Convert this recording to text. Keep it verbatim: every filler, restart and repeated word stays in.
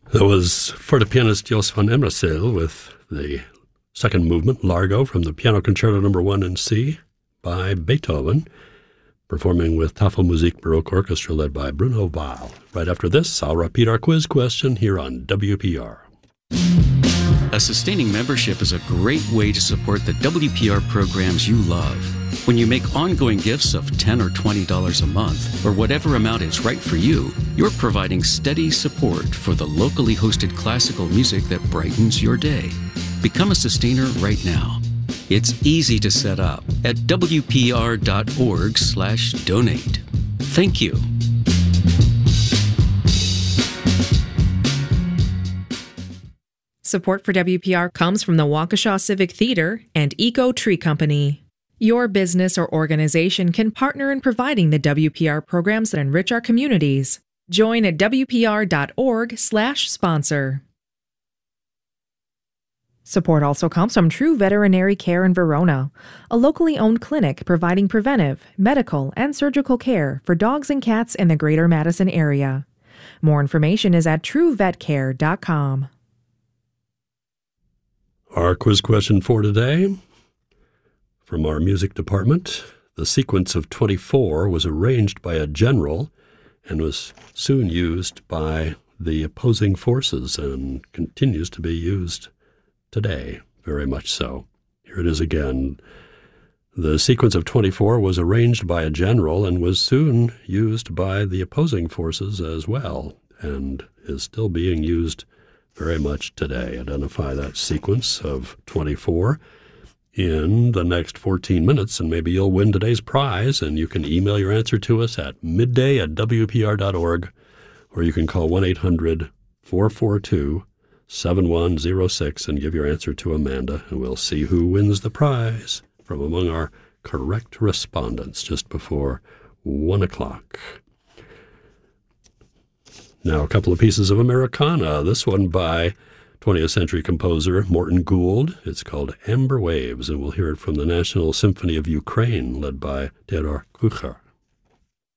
That was for the pianist Jos van Emmersel with the second movement, Largo, from the Piano Concerto Number One in C by Beethoven, performing with Tafelmusik Baroque Orchestra led by Bruno Weil. Right after this, I'll repeat our quiz question here on W P R. A sustaining membership is a great way to support the W P R programs you love. When you make ongoing gifts of ten dollars or twenty dollars a month, or whatever amount is right for you, you're providing steady support for the locally hosted classical music that brightens your day. Become a sustainer right now. It's easy to set up at wpr.org slash donate. Thank you. Support for W P R comes from the Waukesha Civic Theater and Eco Tree Company. Your business or organization can partner in providing the W P R programs that enrich our communities. Join at wpr.org slash sponsor. Support also comes from True Veterinary Care in Verona, a locally owned clinic providing preventive, medical, and surgical care for dogs and cats in the greater Madison area. More information is at true vet care dot com. Our quiz question for today, from our music department: the sequence of twenty-four was arranged by a general and was soon used by the opposing forces and continues to be used today, very much so. Here it is again. The sequence of twenty-four was arranged by a general and was soon used by the opposing forces as well, and is still being used very much today. Identify that sequence of twenty-four in the next fourteen minutes, and maybe you'll win today's prize. And you can email your answer to us at midday at w p r dot org, or you can call one eight hundred four four two seven one zero six and give your answer to Amanda, and we'll see who wins the prize from among our correct respondents just before one o'clock. Now, a couple of pieces of Americana. This one by twentieth century composer Morton Gould. It's called Amber Waves, and we'll hear it from the National Symphony of Ukraine, led by Theodor Kucher.